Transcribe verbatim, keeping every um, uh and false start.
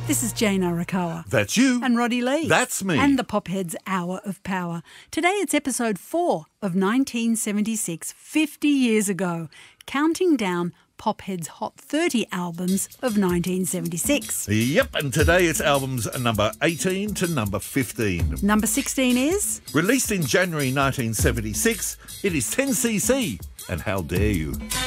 This is Jane Arakawa. That's you. And Roddy Lee. That's me. And the Popheads Hour of Power. Today it's episode four of nineteen seventy-six, fifty years ago, counting down Popheads' Hot thirty albums of nineteen seventy-six. Yep, and today it's albums number eighteen to number fifteen. Number sixteen is? Released in January nineteen seventy-six, it is ten C C, and How Dare You.